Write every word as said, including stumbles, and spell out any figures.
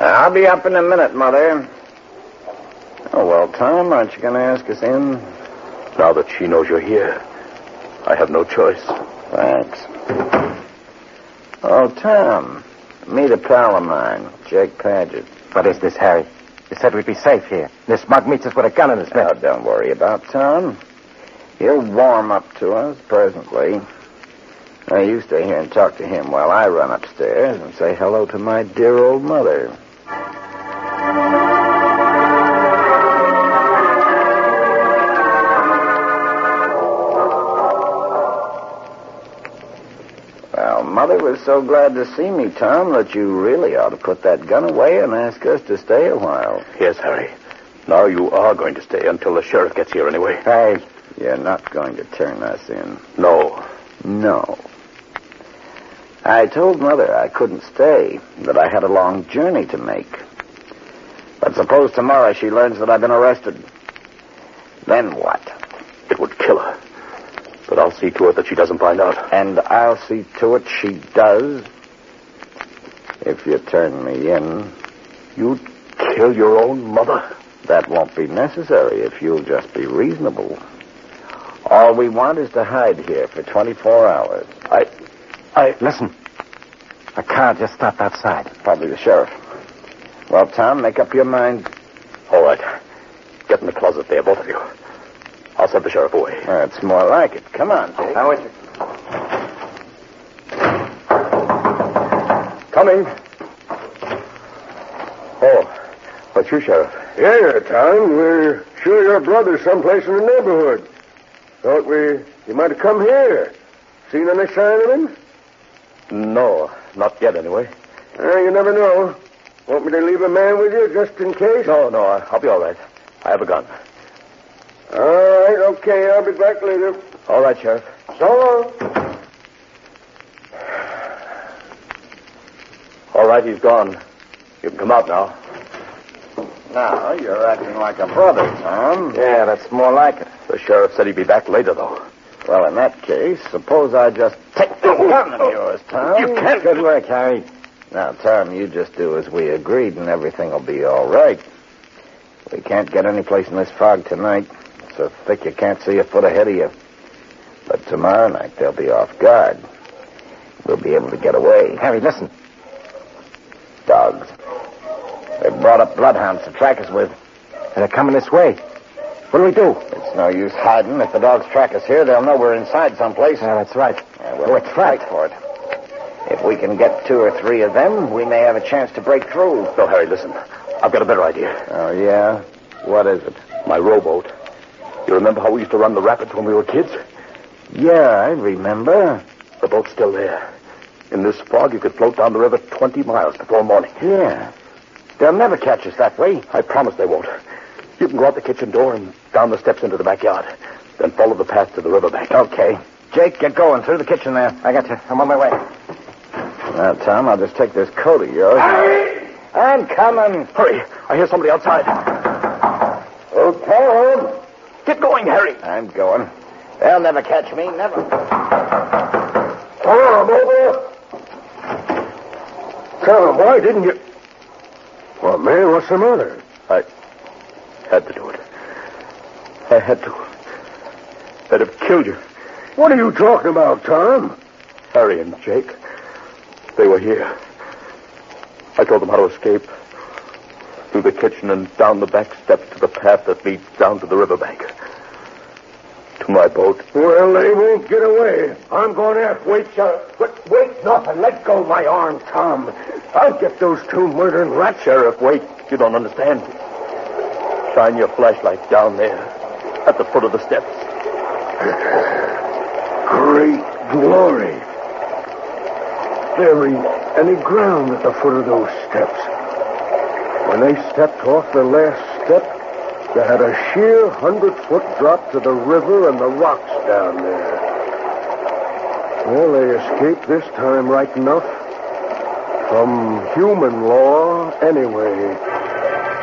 I'll be up in a minute, Mother. Oh, well, Tom, aren't you going to ask us in? Now that she knows you're here, I have no choice. Thanks. Oh, Tom, meet a pal of mine, Jake Paget. What is this, Harry? You said we'd be safe here. This mug meets us with a gun in his Now, neck. don't worry about Tom. He'll warm up to us presently. Now, you stay here and talk to him while I run upstairs and say hello to my dear old mother. Well, Mother was so glad to see me, Tom, that you really ought to put that gun away and ask us to stay a while. Yes, Harry. Now you are going to stay until the sheriff gets here anyway. Hey, you're not going to turn us in. No. No. I told Mother I couldn't stay, that I had a long journey to make. But suppose tomorrow she learns that I've been arrested. Then what? It would kill her. But I'll see to it that she doesn't find out. And I'll see to it she does. If you turn me in. You'd kill your own mother? That won't be necessary if you'll just be reasonable. All we want is to hide here for twenty-four hours. I... I... Listen. A car just stopped outside. Probably the sheriff. Well, Tom, make up your mind. All right. Get in the closet there, both of you. I'll send the sheriff away. That's more like it. Come on, Jake. How is it? Coming. Oh, what's you, Sheriff? Yeah, Tom. We're sure your brother's someplace in the neighborhood. Thought we you might have come here. Seen any sign of him? No, not yet, anyway. Uh, you never know. Want me to leave a man with you just in case? No, no, I'll be all right. I have a gun. All right, okay. I'll be back later. All right, Sheriff. So long. All right, he's gone. You can come out now. Now, you're acting like a brother, Tom. Yeah, that's more like it. The sheriff said he'd be back later, though. Well, in that case, suppose I just take this gun of yours, Tom. You can't. Good work, Harry. Now, Tom, you just do as we agreed, and everything will be all right. We can't get any place in this fog tonight. It's so thick you can't see a foot ahead of you. But tomorrow night, they'll be off guard. We'll be able to get away. Harry, listen. Dogs. They've brought up bloodhounds to track us with. They're coming this way. What do we do? It's no use hiding. If the dogs track us here, they'll know we're inside someplace. Yeah, that's right. Yeah, we'll fight for it. If we can get two or three of them, we may have a chance to break through. No, Harry, listen. I've got a better idea. Oh, yeah? What is it? My rowboat. You remember how we used to run the rapids when we were kids? Yeah, I remember. The boat's still there. In this fog, you could float down the river twenty miles before morning. Yeah. They'll never catch us that way. I promise they won't. You can go out the kitchen door and down the steps into the backyard. Then follow the path to the riverbank. Okay. Jake, get going. Through the kitchen there. I got you. I'm on my way. Now, Tom, I'll just take this coat of yours. Harry! I'm coming. Hurry. I hear somebody outside. Oh, Tom. Get going, Harry. I'm going. They'll never catch me. Never. Tom, over. Tom, why didn't you... Well, man, what's the matter? I had to do it. I had to. I'd have killed you. What are you talking about, Tom? Harry and Jake. They were here. I told them how to escape. Through the kitchen and down the back steps to the path that leads down to the riverbank. To my boat. Well, they won't get away. I'm going after... Wait, Sheriff. Wait, wait, nothing. Let go of my arm, Tom. I'll get those two murdering rats. Sheriff, wait. You don't understand. Shine your flashlight down there. At the foot of the steps. Great glory. There ain't any ground at the foot of those steps. When they stepped off the last step, they had a sheer hundred-foot drop to the river and the rocks down there. Well, they escaped this time right enough. From human law, anyway.